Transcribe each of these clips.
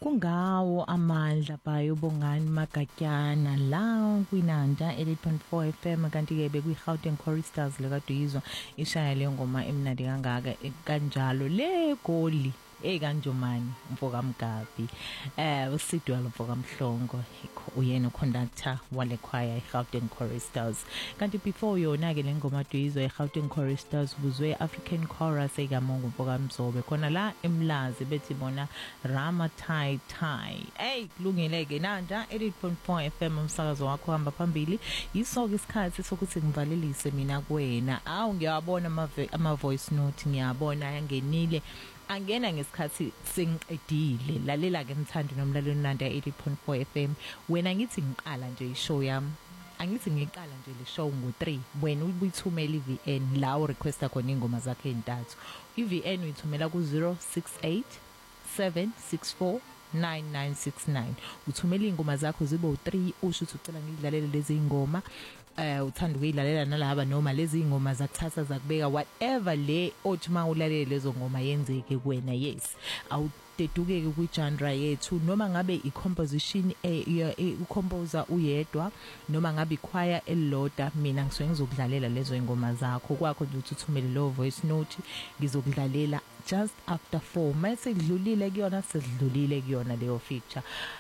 kungawo amandla bayo bongani Magatyana la kwinanda 8.4 FM kanti ke bekwi-Gauteng Choristers lekaduyizwa ishaya le ngoma emnandi kangaka kanjalo le goli ekanjomani mfoka Mgabi usidwa mfoka Mhlongo uyena conductor wale choir eGauteng Choristers kanti before yona ke lengoma duyizwa eGauteng Choristers buzwe African chorus ekamongo mfoka Mzobe khona la emlazi bethi bona Rama Tai Tai kulungile ke nanda 8.4 FM umsakazo wakho hamba phambili yisoke isikhathi sokuthi ngivalelise mina kuwena awu ngiyabona ama voice note ngiyabona yangenile angena ngesikhathi sengiqedile lalela ke mthandi nomlaleli nanda 80.4 FM wena ngithi ngiqala nje ishow yami angithi ngiqala nje le show ngo3 wena uyithumela iVN la u requesta khona ingoma zakhe ezintathu iVN uyithumela ku 068 764 9969 uthumela ingoma zakho zibe u3 usho ukuthi ucela ngidlalele lezi ingoma uthanda ukuyilalela nalaba noma lezi ingoma zakuthatha zakubeka whatever le othima ulalele lezo ngoma yenzeke kuwena yes awudedukeke kwigenre yethu noma ngabe icomposition ucomposer uyedwa noma ngabe ichoir elilodwa mina ngisuke ngizokudlalela lezo ingoma zakho kwakho nje uthumele lo voice note ngizokudlalela just after 4 mase kudlulile kuyona sedlulile kuyona leyo feature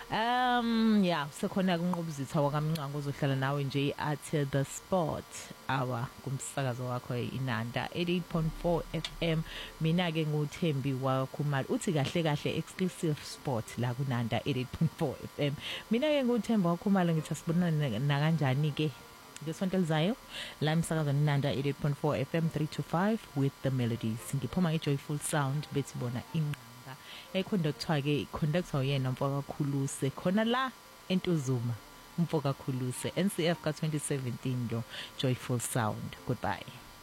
yeah sekhona kunqobuzitha wakamncango ozohlala nawe nje at the spot awa kumsakazo wakho inanda 88.4 FM mina ke nguThembi wakhumali uthi kahle kahle exclusive spot la kunanda 88.4 FM mina ke nguThembi wakhumali ngithi asibonana na kanjani ke ngesonto lizayo la emsakazweni nanda 88.4 FM 3 to 5 with the melodies ngiphuma ijoyful sound bethi bona inqanga econductor ke conductor yena mfoka Khuluse khona la eNtuzuma mfoka Khuluse NCF ka 2017 lo joyful sound goodbye.